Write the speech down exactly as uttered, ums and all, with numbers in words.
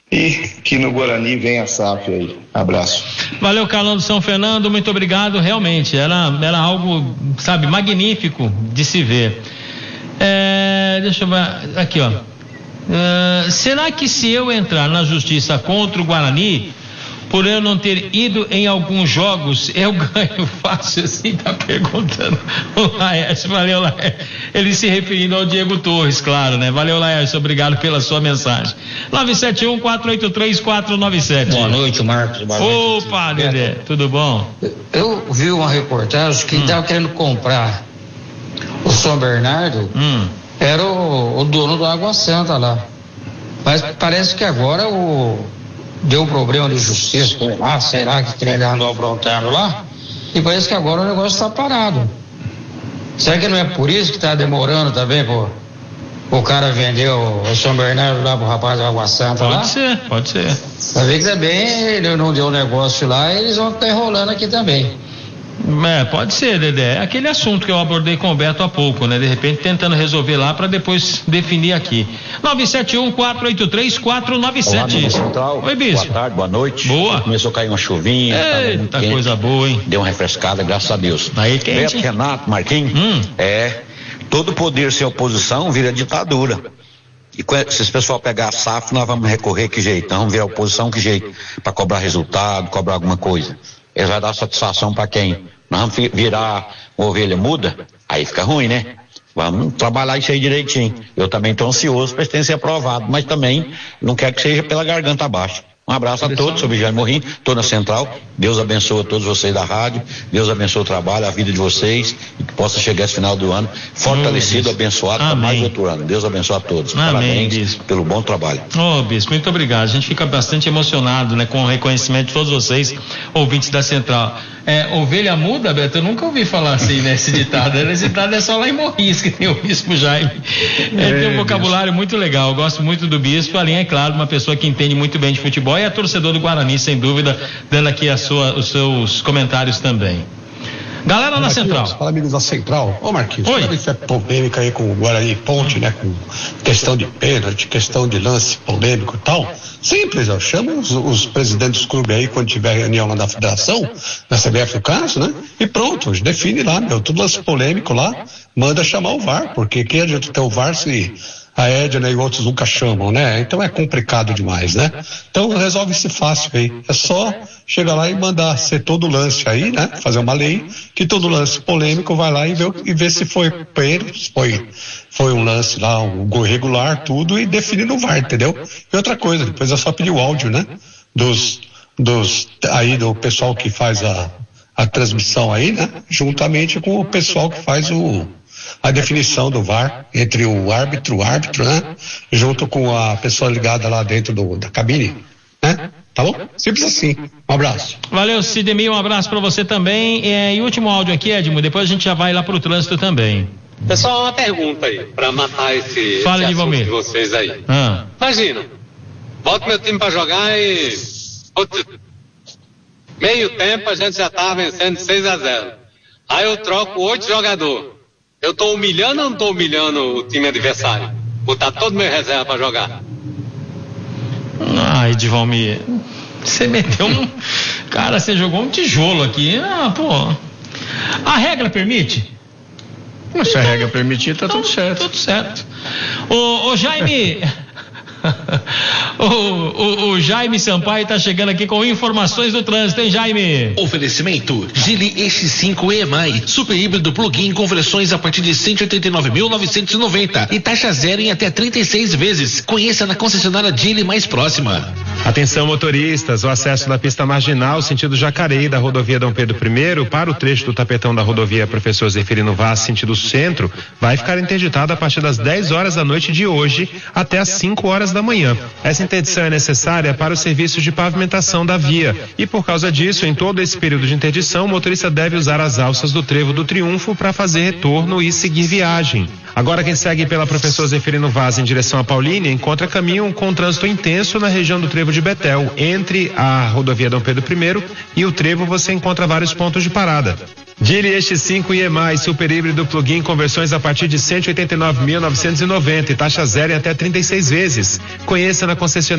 e que no Guarani venha a S A F aí. Abraço. Valeu, Carlão do São Fernando, muito obrigado. Realmente, era, era algo, sabe, magnífico de se ver. É, deixa eu ver, aqui ó. É, será que se eu entrar na justiça contra o Guarani, por eu não ter ido em alguns jogos, eu ganho fácil assim? Tá perguntando o Laércio. Valeu, Laércio. Ele se referindo ao Diego Torres, claro, né? Valeu, Laércio, obrigado pela sua mensagem. nove sete um, quatro oito três, quatro nove sete. Boa noite, Marcos. Boa noite. Opa, Dedé, tudo bom? Eu vi uma reportagem que estava hum. querendo comprar o São Bernardo, hum. era o, o dono do Água Santa lá. Mas parece que agora o deu um problema de justiça lá, será que ele andou aprontando lá? E parece que agora o negócio está parado. Será que não é por isso que está demorando também pro, o cara vender o, o São Bernardo lá pro rapaz da Água Santa pode lá? Pode ser, pode ser. Pra ver que também ele não deu negócio lá, eles vão estar enrolando aqui também. É, pode ser, Dedé. É aquele assunto que eu abordei com o Beto há pouco, né? De repente tentando resolver lá para depois definir aqui. nove sete um, quatro oito três, quatro nove sete. Oi, Bispo. Boa tarde, boa noite. Boa. Começou a cair uma chuvinha. Eita, coisa boa, hein? Deu uma refrescada, graças a Deus. Aí, quente. Beto, Renato, Marquinhos, hum. é, todo poder sem oposição vira ditadura. E se esse pessoal pegar a S A F, nós vamos recorrer que jeito? Nós vamos virar oposição que jeito? Para cobrar resultado, cobrar alguma coisa. Eles vão dar satisfação para quem? Nós vamos virar uma ovelha muda? Aí fica ruim, né? Vamos trabalhar isso aí direitinho. Eu também estou ansioso para isso ter ser aprovado, mas também não quero que seja pela garganta abaixo. Um abraço a todos, sou Jaime Morrim, estou na Central. Deus abençoe a todos vocês da rádio, Deus abençoe o trabalho, a vida de vocês, e que possa chegar esse final do ano fortalecido, oh, abençoado para mais outro ano. Deus abençoe a todos. Amém, parabéns bispo. Pelo bom trabalho. Ô, oh, Bispo, muito obrigado. A gente fica bastante emocionado, né, com o reconhecimento de todos vocês, ouvintes da Central. É, ovelha muda, Beto? Eu nunca ouvi falar assim, né, esse ditado. Esse ditado é só lá em Morris que tem o Bispo Jaime. Ele é, tem um vocabulário muito legal. Eu gosto muito do Bispo, além, é claro, uma pessoa que entende muito bem de futebol e é torcedor do Guarani, sem dúvida, dando aqui a sua, os seus comentários também. Galera na Marquinhos, Central. Fala, amigos da Central. Ô, Marquinhos, Oi. Sabe que é polêmica aí com o Guarani Ponte, né? Com questão de pênalti, questão de lance polêmico e tal. Simples, ó. Chama os, os presidentes dos clubes aí quando tiver reunião lá da federação, da C B F no caso, né? E pronto, define lá, meu. Tudo lance polêmico lá, manda chamar o V A R, porque quem adianta ter o V A R se a Edna e outros nunca chamam, né? Então é complicado demais, né? Então resolve-se fácil aí. É só chegar lá e mandar ser todo lance aí, né? Fazer uma lei que todo lance polêmico vai lá e ver, e ver se foi pênalti, se foi, foi um lance lá, um gol regular, tudo, e definir no V A R, entendeu? E outra coisa, depois é só pedir o áudio, né? Dos, dos, aí do pessoal que faz a, a transmissão aí, né? Juntamente com o pessoal que faz o a definição do V A R entre o árbitro, o árbitro, né? Junto com a pessoa ligada lá dentro do, da cabine, né? Tá bom? Simples assim. Um abraço. Valeu, Sidemir, um abraço pra você também. É, e último áudio aqui, Edmo, depois a gente já vai lá pro trânsito também. Pessoal, uma pergunta aí, pra matar esse, Fala, esse assunto de de vocês aí. Ah. Imagina, bota meu time pra jogar e meio tempo a gente já tá vencendo seis a zero. Aí eu troco oito jogadores. Eu tô humilhando ou não tô humilhando o time adversário? Botar todo meu reserva pra jogar. Ai, Edvalmir, você meteu um... Cara, você jogou um tijolo aqui. Ah, pô. A regra permite? Se então, a regra permitir, tá então, tudo certo. Tudo certo. Ô, ô Jaime... O, o, o Jaime Sampaio está chegando aqui com informações do trânsito, hein, Jaime? Oferecimento Geely E X cinco E M I, super híbrido plug-in com versões a partir de cento e oitenta e nove mil novecentos e noventa e taxa zero em até trinta e seis vezes. Conheça na concessionária Geely mais próxima. Atenção motoristas, o acesso da pista marginal sentido Jacareí da rodovia Dom Pedro I para o trecho do tapetão da rodovia Professor Zeferino Vaz sentido centro vai ficar interditado a partir das dez horas da noite de hoje até às cinco horas da manhã. Essa interdição é necessária para os serviços de pavimentação da via e por causa disso, em todo esse período de interdição, o motorista deve usar as alças do Trevo do Triunfo para fazer retorno e seguir viagem. Agora quem segue pela Professor Zeferino Vaz em direção a Paulínia encontra caminho com trânsito intenso na região do Trevo de Betel. Entre a rodovia Dom Pedro I e o Trevo você encontra vários pontos de parada. Geely E X cinco e E M I super híbrido plug-in com versões a partir de cento e oitenta e nove mil novecentos e noventa e taxa zero em até trinta e seis vezes. Conheça na concessionária